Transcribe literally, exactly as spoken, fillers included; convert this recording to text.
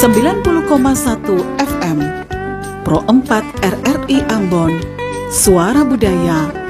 sembilan puluh koma satu F M Pro empat R R I Ambon, Suara Budaya